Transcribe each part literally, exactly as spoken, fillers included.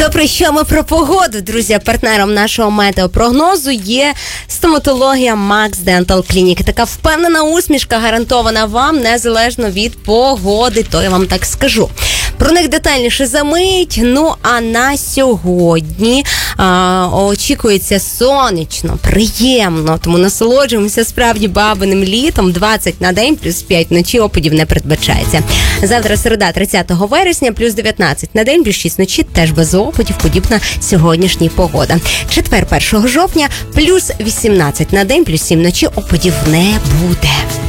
Добре, що ми про погоду, друзі. Партнером нашого метеопрогнозу є стоматологія Max Dental Clinic. Така впевнена усмішка гарантована вам, незалежно від погоди, то я вам так скажу. Про них детальніше за мить. Ну, а на сьогодні а, очікується сонячно, приємно, тому насолоджуємося справді бабиним літом. двадцять на день, плюс п'ять вночі, опадів не передбачається. Завтра середа, тридцятого вересня, плюс дев'ятнадцять на день, плюс шість вночі, теж без опадів, подібна сьогоднішній погода. Четвер, першого жовтня, плюс вісімнадцять на день, плюс сім вночі, опадів не буде.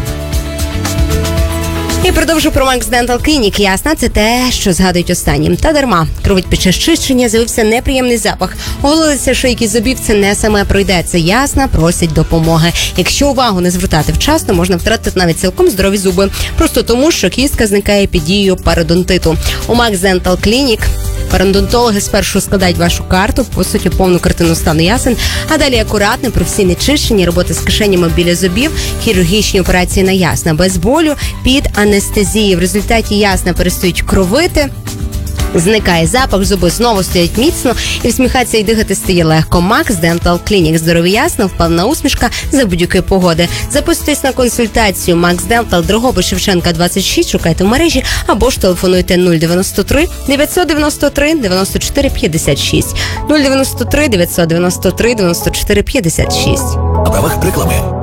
І продовжу про Max Dental Clinic. Ясно, це те, що згадують останнім. Та дарма. Кровить під час чищення, з'явився неприємний запах. Оголилися шийки зубів, це не саме пройде. Це ясно, просять допомоги. Якщо увагу не звертати вчасно, можна втратити навіть цілком здорові зуби. Просто тому, що кістка зникає під дією пародонтиту. У Max Dental Clinic пародонтологи спершу складають вашу карту, по суті, повну картину стану ясен, а далі акуратне професійне чищення, роботи з кишенями біля зубів, хірургічні операції на ясна, без болю, під анестезією. В результаті ясна перестають кровити, зникає запах, зуби знову стоять міцно і всміхатися і дихати стає легко. Max Dental Clinic. Здорові ясно, впевнена усмішка за будь-якої погоди. Записуйтесь на консультацію Max Dental, Дрогобич Шевченка, двадцять шість, шукайте в мережі або ж телефонуйте нуль дев'яносто три дев'ятсот дев'яносто три дев'яносто чотири п'ятдесят шість. нуль дев'яносто три дев'ятсот дев'яносто три дев'яносто чотири п'ятдесят шість. На правах реклами.